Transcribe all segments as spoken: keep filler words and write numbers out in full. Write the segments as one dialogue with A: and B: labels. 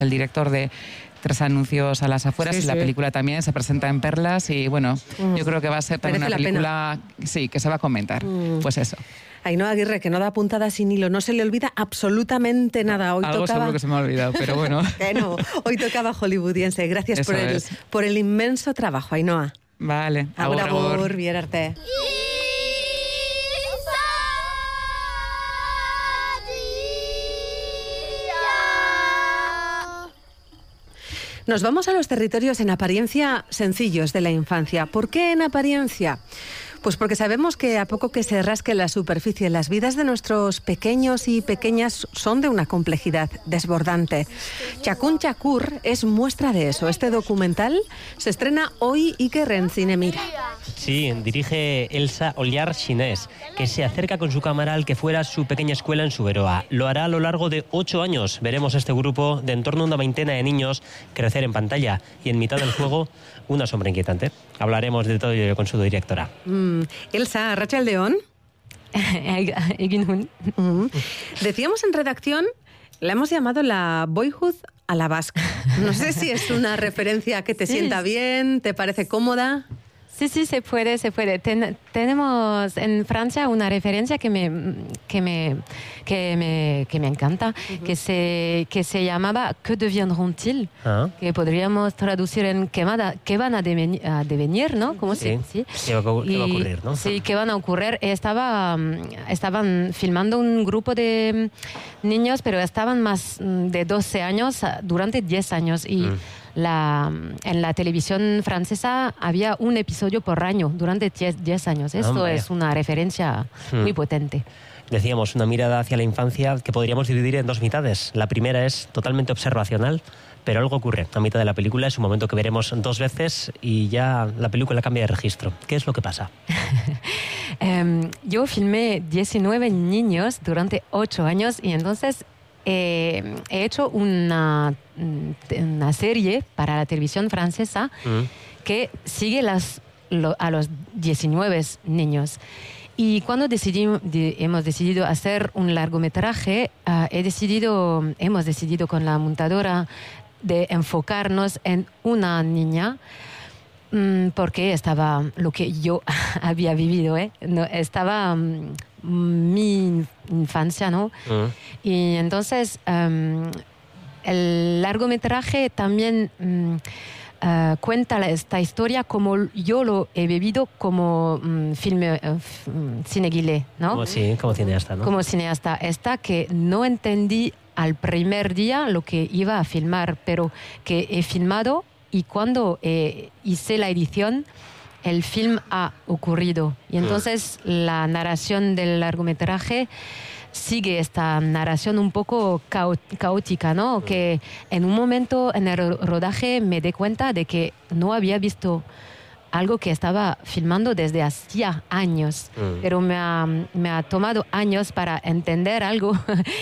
A: el director de Tres anuncios a las afueras,
B: Sí,
A: y la
B: sí.
A: película también se presenta en Perlas y bueno,
B: Mm.
A: yo creo que va a ser también
B: Merece
A: una
B: la
A: película sí, que se va a comentar.
B: Mm.
A: Pues eso.
B: Ainhoa Aguirre, que no da puntada sin hilo, no se le olvida absolutamente nada. Hoy
A: Algo
B: tocaba...
A: seguro que se me ha olvidado, pero bueno.
B: Que no, hoy tocaba hollywoodiense. Gracias
A: Eso
B: por el,
A: es.
B: por el inmenso trabajo, Ainhoa.
A: Vale,
B: Agur,
A: agur, agur.
B: agur, bihar arte. Nos vamos a los territorios en apariencia sencillos de la infancia. ¿Por qué en apariencia? Pues porque sabemos que a poco que se rasque la superficie, las vidas de nuestros pequeños y pequeñas son de una complejidad desbordante. Chakun Chakur es muestra de eso. Este documental se estrena hoy Iker en Cinemira.
C: Sí, dirige Elsa Ollar Chinés, que se acerca con su cámara al que fuera su pequeña escuela en Suberoa. Lo hará a lo largo de ocho años. Veremos a este grupo de en torno a una veintena de niños crecer en pantalla y en mitad del juego una sombra inquietante. Hablaremos de todo ello con su directora.
B: Mm, Elsa, Arratsaldeon. Mm. Decíamos en redacción, la hemos llamado la Boyhood a la vasca. No sé si es una referencia que te
D: Sí.
B: sienta bien, te parece cómoda.
D: Sí, sí, se puede, se puede. Ten- tenemos en Francia una referencia que me, que me, que me, que me encanta, uh-huh. que, se, que se llamaba Que deviendront-ils?
C: Ah.
D: Que podríamos traducir en ¿qué van a, qué van a, devenir, a devenir? ¿No? ¿Cómo
C: Sí.
D: se, sí.
C: ¿Qué va, a- qué va a ocurrir? ¿No?
D: Sí, ¿qué van a ocurrir? Estaba, estaban filmando un grupo de niños, pero estaban más de doce años durante diez años. Y
C: Mm.
D: La, en la televisión francesa había un episodio por año durante diez años. Esto
C: Hombre.
D: es una referencia
C: Hmm.
D: muy potente.
C: Decíamos, una mirada hacia la infancia que podríamos dividir en dos mitades. La primera es totalmente observacional, pero algo ocurre a mitad de la película. Es un momento que veremos dos veces y ya la película cambia de registro. ¿Qué es lo que pasa?
D: um, yo filmé diecinueve niños durante ocho años y entonces eh, he hecho una, una serie para la televisión francesa
C: Mm.
D: que sigue las, lo, a los diecinueve niños. Y cuando decidí, de, hemos decidido hacer un largometraje, uh, he decidido, hemos decidido con la montadora de enfocarnos en una niña, um, porque estaba lo que yo había vivido, ¿eh? No, estaba um, mi infancia, ¿no?
C: Mm.
D: Y entonces um, el largometraje también um, uh, cuenta la- esta historia como yo lo he vivido como um, filme, uh, f- um, cineguile, ¿no?
C: Como, sí, como cineasta, ¿no?
D: Como cineasta. Esta que no entendí al primer día lo que iba a filmar, pero que he filmado y cuando eh, hice la edición, el film ha ocurrido. Y entonces la narración del largometraje sigue esta narración un poco cao- caótica, ¿no? Que en un momento en el ro- rodaje me di cuenta de que no había visto algo que estaba filmando desde hacía años,
C: Mm.
D: pero me ha, me ha tomado años para entender algo.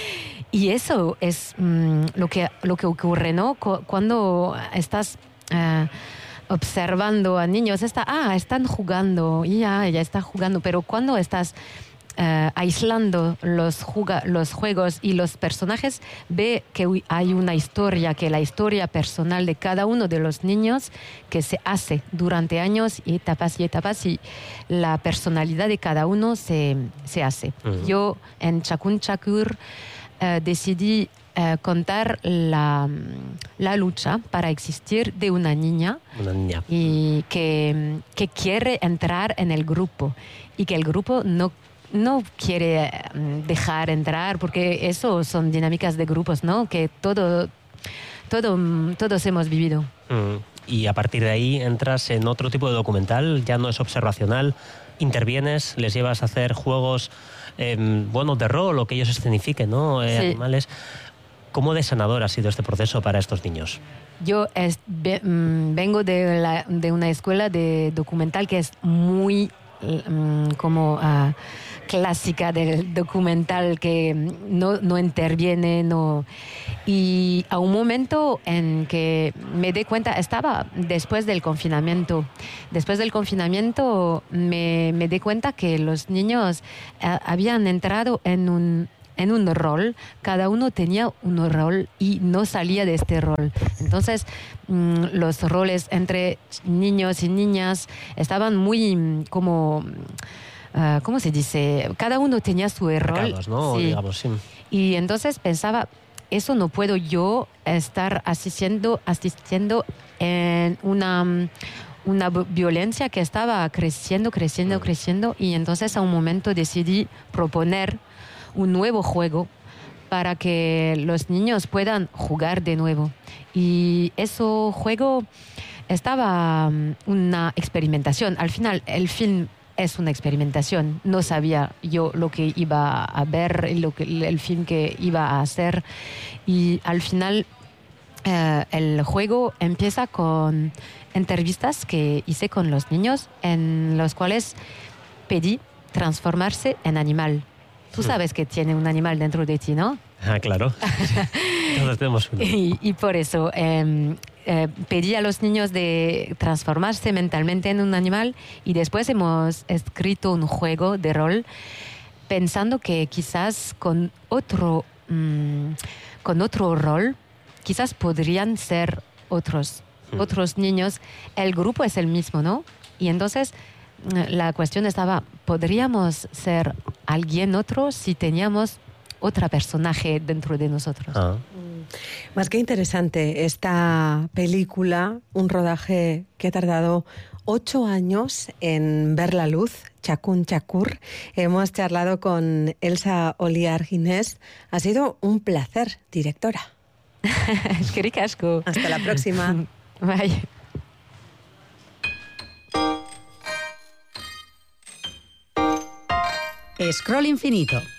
D: Y eso es mm, lo, que, lo que ocurre, ¿no? Cu- Cuando estás eh, observando a niños, está, ah, están jugando, y ya, ya está jugando, pero cuando estás eh, aislando los, juga- los juegos y los personajes, ve que hu- hay una historia, que la historia personal de cada uno de los niños que se hace durante años y etapas y etapas y la personalidad de cada uno se, se hace.
C: Ujú.
D: Yo en Chakun Chakur eh, decidí eh, contar la, la lucha para existir de una niña
C: Una niña.
D: y que, que quiere entrar en el grupo y que el grupo no, no quiere mm, dejar entrar porque eso son dinámicas de grupos, ¿no? Que todo, todo, mm, todos hemos vivido.
C: Mm. Y a partir de ahí entras en otro tipo de documental, ya no es observacional, intervienes, les llevas a hacer juegos, eh, bueno, de rol o que ellos escenifiquen, ¿no? Eh,
D: Sí.
C: Animales. ¿Cómo de sanador ha sido este proceso para estos niños?
D: Yo es- ve- mm, vengo de, la- de una escuela de documental que es muy mm, como ah, clásica del documental, que no, no interviene, no. Y a un momento en que me di cuenta, estaba después del confinamiento, después del confinamiento me, me di cuenta que los niños ah, habían entrado en un en un rol, cada uno tenía un rol y no salía de este rol. Entonces, mmm, los roles entre niños y niñas estaban muy mmm, como... Uh, ¿Cómo se dice? Cada uno tenía su rol.
C: Marcados, ¿no?
D: Sí.
C: Digamos, sí.
D: Y entonces pensaba, eso no puedo yo estar asistiendo, asistiendo en una, una violencia que estaba creciendo, creciendo, creciendo. Y entonces a un momento decidí proponer un nuevo juego para que los niños puedan jugar de nuevo. Y ese juego estaba una experimentación. Al final, el film es una experimentación. No sabía yo lo que iba a ver, lo que, el film que iba a hacer. Y al final eh, el juego empieza con entrevistas que hice con los niños en los cuales pedí transformarse en animal. Tú sabes que tiene un animal dentro de ti, ¿no?
C: Ah, claro. Todos tenemos uno.
D: Y, y por eso eh, eh, pedí a los niños de transformarse mentalmente en un animal y después hemos escrito un juego de rol pensando que quizás con otro, mmm, con otro rol quizás podrían ser otros, mm. otros niños. El grupo es el mismo, ¿no? Y entonces la cuestión estaba, ¿podríamos ser alguien otro si teníamos otro personaje dentro de nosotros?
C: Ah.
B: Más que interesante esta película, un rodaje que ha tardado ocho años en ver la luz, Txakun Txakur. Hemos charlado con Elsa Oliar Ginés. Ha sido un placer, directora.
D: Eskerrik asko.
B: Hasta la próxima.
D: Bye.
E: Scroll Infinito.